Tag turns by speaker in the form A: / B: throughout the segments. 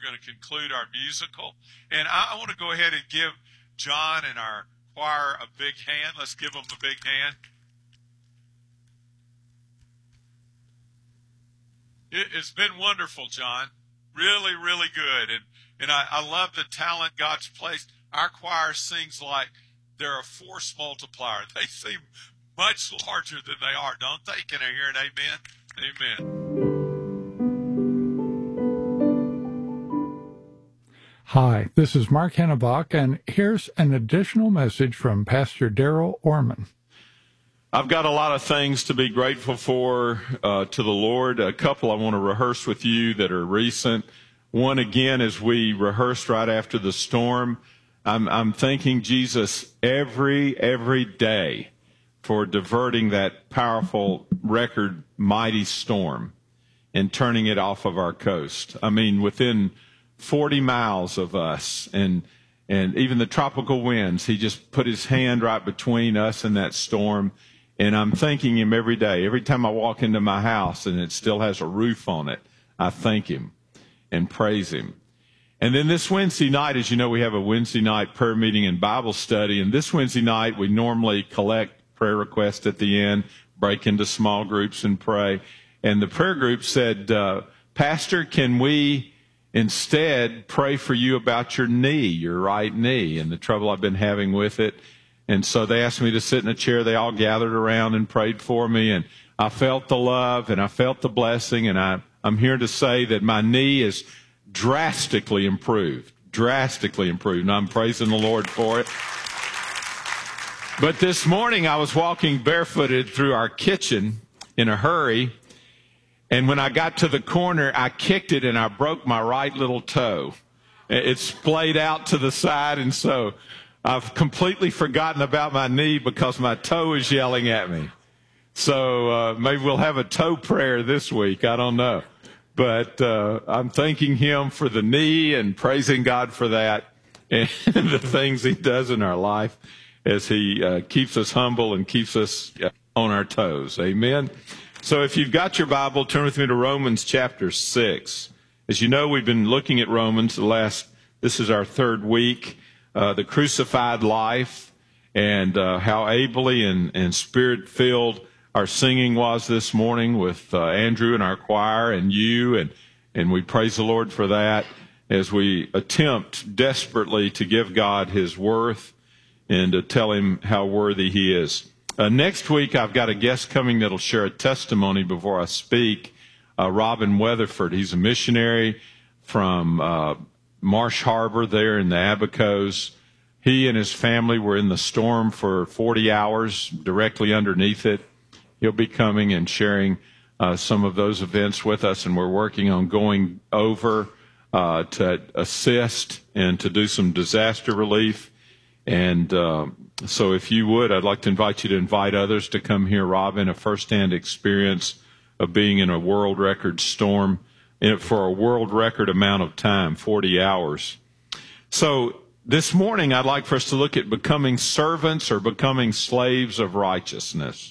A: going to conclude our musical. And I want to go ahead and give John and our choir a big hand. Let's give them a big hand. It's been wonderful, John. Really, really good. And I love the talent God's placed. Our choir sings like they're a force multiplier. They seem much larger than they are, don't they? Can I hear an amen? Amen.
B: Hi, this is Mark Hennebach, and here's an additional message from Pastor Daryl Orman.
C: I've got a lot of things to be grateful for to the Lord. A couple I want to rehearse with you that are recent. One, again, as we rehearsed right after the storm, I'm thanking Jesus every day for diverting that powerful record mighty storm and turning it off of our coast. I mean, within 40 miles of us and even the tropical winds, he just put his hand right between us and that storm. And I'm thanking him every day. Every time I walk into my house and it still has a roof on it, I thank him and praise him. And then this Wednesday night, as you know, we have a Wednesday night prayer meeting and Bible study. And this Wednesday night, we normally collect prayer requests at the end, break into small groups and pray. And the prayer group said, Pastor, can we instead pray for you about your knee, your right knee, and the trouble I've been having with it? And so they asked me to sit in a chair. They all gathered around and prayed for me. And I felt the love and I felt the blessing. And I'm here to say that my knee is drastically improved. And I'm praising the Lord for it. But this morning I was walking barefooted through our kitchen in a hurry. And when I got to the corner, I kicked it and I broke my right little toe. It splayed out to the side. And so I've completely forgotten about my knee because my toe is yelling at me. So maybe we'll have a toe prayer this week. I don't know. But I'm thanking him for the knee and praising God for that and the things he does in our life as he keeps us humble and keeps us on our toes. Amen. So if you've got your Bible, turn with me to Romans chapter 6. As you know, we've been looking at Romans this is our third week, the crucified life and how ably and spirit-filled our singing was this morning with Andrew and our choir and you, and we praise the Lord for that as we attempt desperately to give God his worth and to tell him how worthy he is. Next week, I've got a guest coming that'll share a testimony before I speak, Robin Weatherford. He's a missionary from Marsh Harbor there in the Abacos. He and his family were in the storm for 40 hours directly underneath it. He'll be coming and sharing some of those events with us, and we're working on going over to assist and to do some disaster relief. And so if you would, I'd like to invite you to invite others to come hear Robin, a firsthand experience of being in a world record storm for a world record amount of time, 40 hours. So this morning, I'd like for us to look at becoming servants or becoming slaves of righteousness.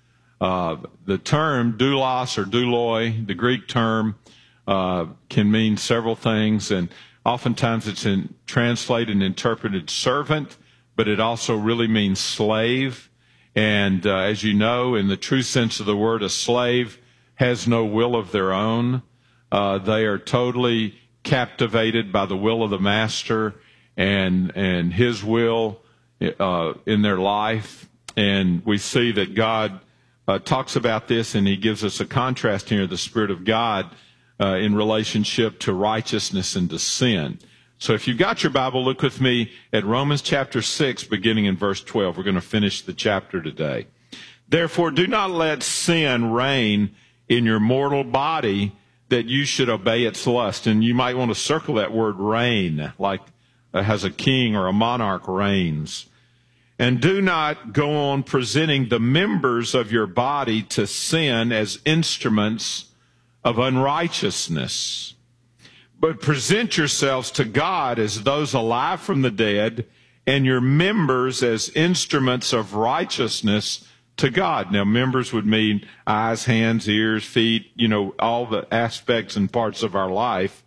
C: The term doulos or douloi, the Greek term, can mean several things, and oftentimes it's translated and interpreted servant, but it also really means slave. And as you know, in the true sense of the word, a slave has no will of their own. They are totally captivated by the will of the master and his will in their life. And we see that God talks about this, and he gives us a contrast here, the Spirit of God in relationship to righteousness and to sin. So if you've got your Bible, look with me at Romans chapter 6, beginning in verse 12. We're going to finish the chapter today. Therefore, do not let sin reign in your mortal body, that you should obey its lust. And you might want to circle that word reign, like as a king or a monarch reigns. And do not go on presenting the members of your body to sin as instruments of unrighteousness, but present yourselves to God as those alive from the dead, and your members as instruments of righteousness to God. Now, members would mean eyes, hands, ears, feet, all the aspects and parts of our life.